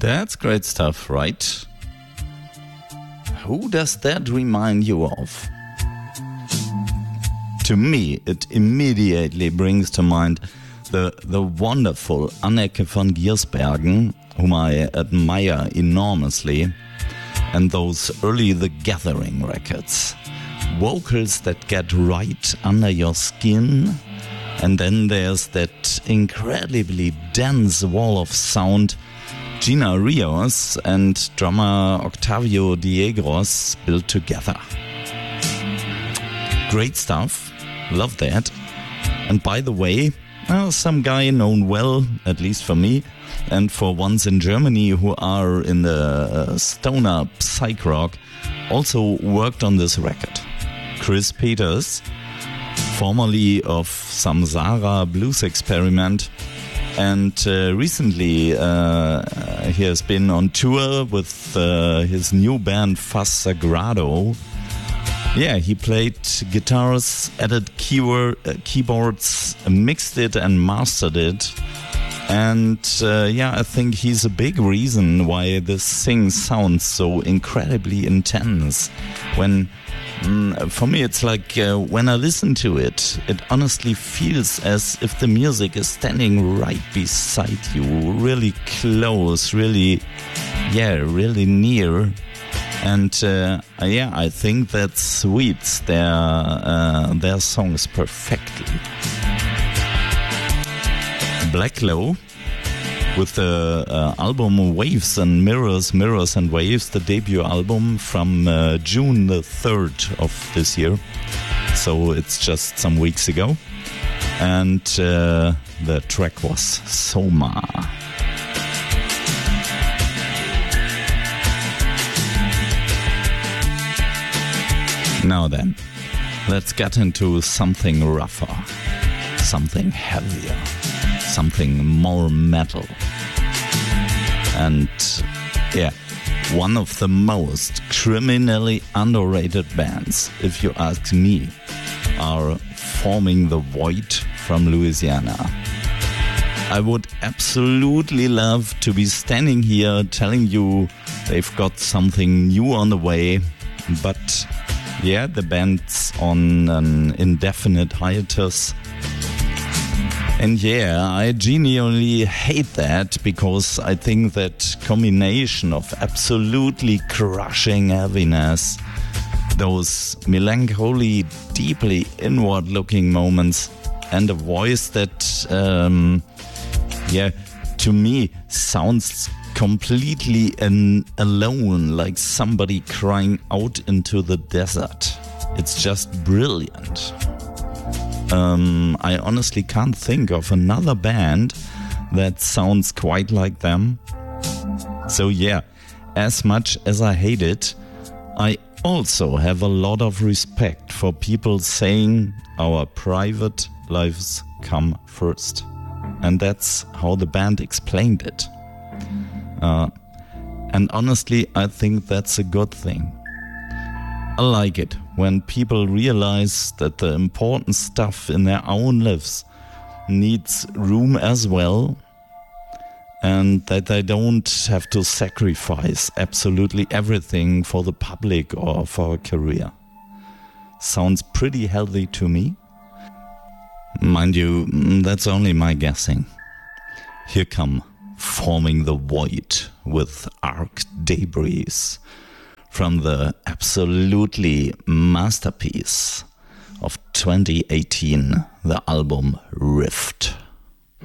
That's great stuff, right? Who does that remind you of? To me, it immediately brings to mind the wonderful Anneke van Giersbergen, whom I admire enormously, and those early The Gathering records. Vocals that get right under your skin, and then there's that incredibly dense wall of sound Gina Rios and drummer Octavio Diegros built together. Great stuff, love that. And by the way, some guy known well, at least for me, and for ones in Germany who are in the stoner psych rock, also worked on this record. Chris Peters, formerly of Samsara Blues Experiment, and recently he has been on tour with his new band Faz Sagrado. Yeah, he played guitars, added keyboards, mixed it and mastered it. And I think he's a big reason why this thing sounds so incredibly intense. For me, it's like when I listen to it, it honestly feels as if the music is standing right beside you, really close, really near. And I think that suits their songs perfectly. Blacklow, with the album Waves and Mirrors, Mirrors and Waves, the debut album from June the 3rd of this year. So it's just some weeks ago. And the track was Soma. Now then, let's get into something rougher, something heavier, something more metal. And one of the most criminally underrated bands, if you ask me, are Forming the Void from Louisiana. I would absolutely love to be standing here telling you they've got something new on the way, but the band's on an indefinite hiatus. And I genuinely hate that, because I think that combination of absolutely crushing heaviness, those melancholy, deeply inward-looking moments, and a voice that, to me sounds completely alone, like somebody crying out into the desert. It's just brilliant. I honestly can't think of another band that sounds quite like them. So as much as I hate it, I also have a lot of respect for people saying our private lives come first. And that's how the band explained it. And honestly, I think that's a good thing. I like it when people realize that the important stuff in their own lives needs room as well, and that they don't have to sacrifice absolutely everything for the public or for a career. Sounds pretty healthy to me. Mind you, that's only my guessing. Here come Forming the Void with Arc Debris, from the absolutely masterpiece of 2018, the album Rift.